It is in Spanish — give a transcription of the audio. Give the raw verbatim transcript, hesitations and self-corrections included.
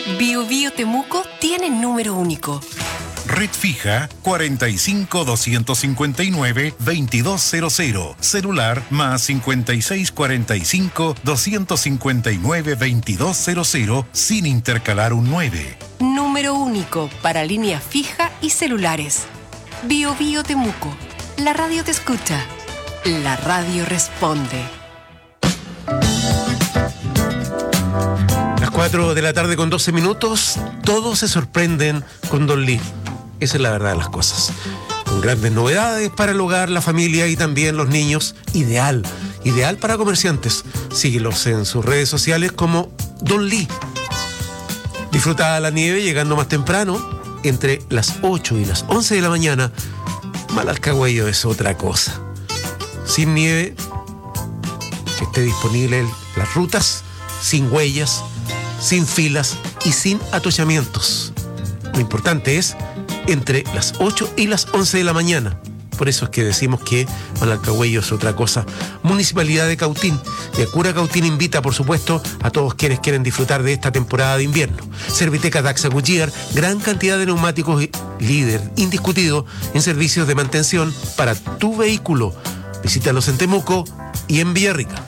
Bio Bio Temuco tiene número único. Red fija cuarenta y cinco, doscientos cincuenta y nueve, veintidós cero cero. Celular más cincuenta y seis, cuarenta y cinco, doscientos cincuenta y nueve, veintidós cero cero sin intercalar un nueve. Número único para línea fija y celulares. Bio Bio Temuco. La radio te escucha. La radio responde. Las cuatro de la tarde con doce minutos, todos se sorprenden con Don Lee. Esa es la verdad de las cosas. Con grandes novedades para el hogar, la familia y también los niños. Ideal, ideal para comerciantes. Síguelos en sus redes sociales como Don Lee. Disfruta la nieve llegando más temprano, entre las ocho y las once de la mañana. Malalcahuello es otra cosa. Sin nieve, que esté disponible en las rutas, sin huellas, sin filas y sin atollamientos. Lo importante es entre las ocho y las once de la mañana. Por eso es que decimos que Malalcahuello es otra cosa. Municipalidad de Cautín. Yacura Cautín invita, por supuesto, a todos quienes quieren disfrutar de esta temporada de invierno. Serviteca Daxa Goodyear, gran cantidad de neumáticos, líder indiscutido en servicios de mantención para tu vehículo. Visítalos en Temuco y en Villarrica.